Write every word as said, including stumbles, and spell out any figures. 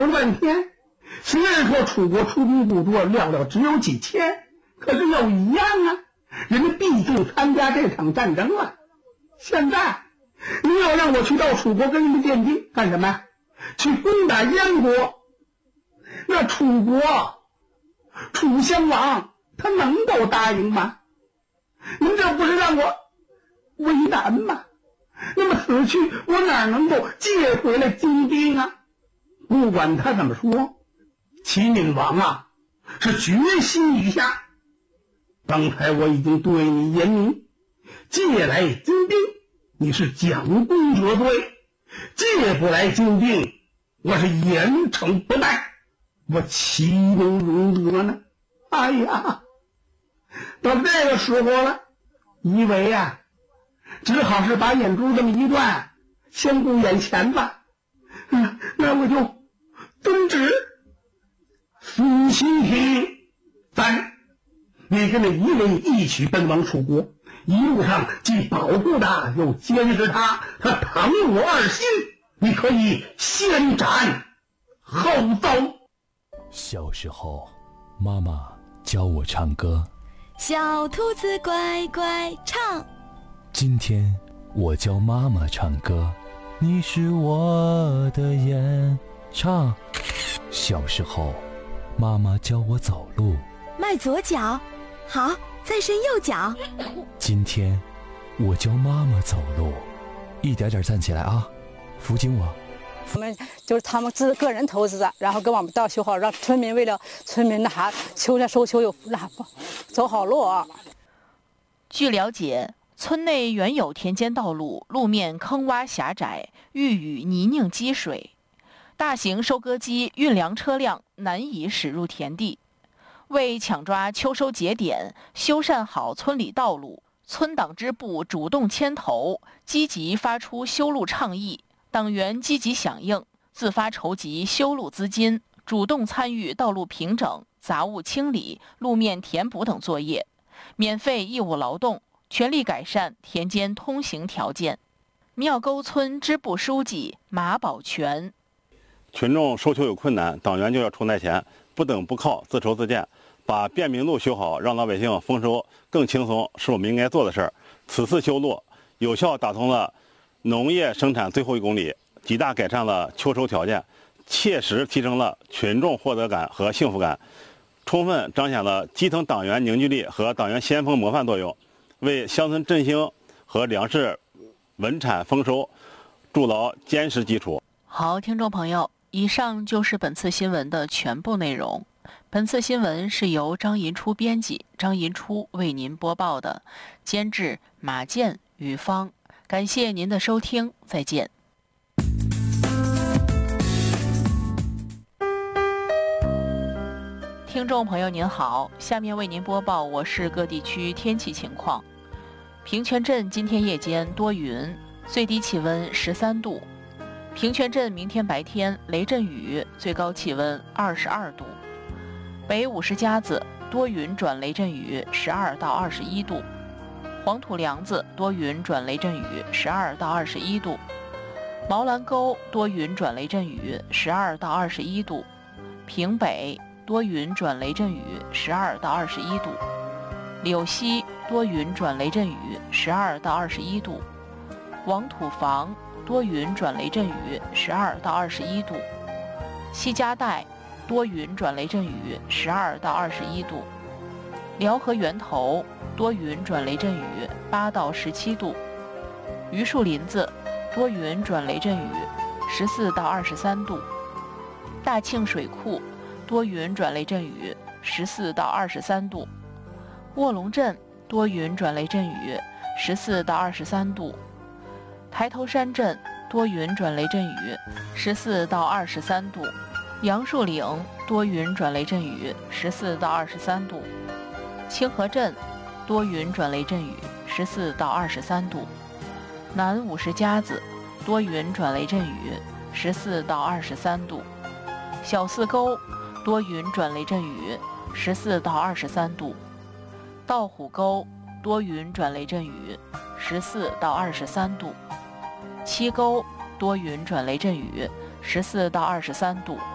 说了半天，虽然说楚国出兵不多，料料只有几千，可是又一样啊，人家毕竟参加这场战争了。现在你要让我去到楚国跟人家垫兵干什么呀？去攻打燕国，那楚国楚襄王他能够答应吗？您这不是让我为难吗？那么此去我哪能够借回来金兵啊？不管他怎么说，齐闵王啊是决心已下。刚才我已经对你言明，借来金兵你是将功折罪，借不来金兵我是严惩不贷，我岂能容得呢？哎呀，到这个时候了，以为啊只好是把眼珠这么一断，先顾眼前吧。嗯，那我就遵旨。苏西提三，你跟着夷为一起奔往楚国，一路上既保护他，又监视他，他倘我二心，你可以先斩后奏。 小时候，妈妈教我唱歌， 小兔子乖乖唱。 今天我教妈妈唱歌，你是我的眼。唱。小时候，妈妈教我走路， 迈左脚，好，再伸右脚。 今天我教妈妈走路，一点点站起来啊，扶紧我。 我们就是他们自个人投资的，然后跟我们到修好，让村民为了村民那啥修那收修有那走好路啊。 据了解，村内原有田间道路，路面坑洼狭窄，遇雨泥泞积水，大型收割机运粮车辆难以驶入田地。为抢抓秋收节点，修缮好村里道路，村党支部主动牵头，积极发出修路倡议，党员积极响应，自发筹集修路资金，主动参与道路平整、杂物清理、路面填补等作业，免费义务劳动，全力改善田间通行条件。庙沟村支部书记马宝全： 群众收秋有困难，党员就要出台前，不等不靠，自筹自建，把便民路修好，让老百姓丰收更轻松，是我们应该做的事儿。此次修路有效打通了农业生产最后一公里，极大改善了秋收条件，切实提升了群众获得感和幸福感，充分彰显了基层党员凝聚力和党员先锋模范作用，为乡村振兴和粮食稳产丰收筑牢坚实基础。 好，听众朋友，以上就是本次新闻的全部内容。本次新闻是由张银初编辑，张银初为您播报的，监制马健、于芳。感谢您的收听，再见。听众朋友您好，下面为您播报我市各地区天气情况。平泉镇今天夜间多云，最低气温十三度。平泉镇明天白天雷阵雨，最高气温二十二度。北五十家子多云转雷阵雨，十二到二十一度。黄土梁子多云转雷阵雨，十二到二十一度。毛兰沟多云转雷阵雨，十二到二十一度。平北多云转雷阵雨，十二到二十一度。柳溪多云转雷阵雨，十二到二十一度。王土房多云转雷阵雨，十二到二十一度。西家带多云转雷阵雨，十二到二十一度。辽河源头多云转雷阵雨，八到十七度。榆树林子多云转雷阵雨，十四到二十三度。大庆水库多云转雷阵雨，十四到二十三度。卧龙镇多云转雷阵雨，十四到二十三度。抬头山镇多云转雷阵雨，十四到二十三度。杨树岭多云转雷阵雨，十四到二十三度。清河镇多云转雷阵雨，十四到二十三度。南五十家子多云转雷阵雨，十四到二十三度。小四沟多云转雷阵雨，十四到二十三度。道虎沟多云转雷阵雨，十四到二十三度。七沟多云转雷阵雨，十四到二十三度。